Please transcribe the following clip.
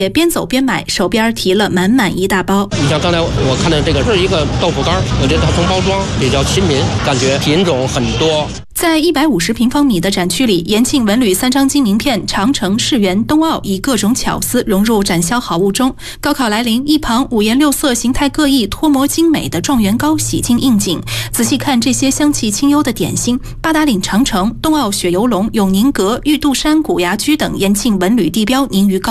也边走边买，手边提了满满一大包。 你像刚才我看的这个是一个豆腐干，我觉得它从包装比较亲民，感觉品种很多。 在150平方米的展区里，延庆文旅3张金名片、长城、世园、冬奥以各种巧思融入展销好物中。高考来临，一旁五颜六色、形态各异、脱模精美的状元糕喜进应景。仔细看这些香气清幽的点心，八达岭长城、冬奥雪游龙、永宁阁、玉渡山古崖居等延庆文旅地标凝于高。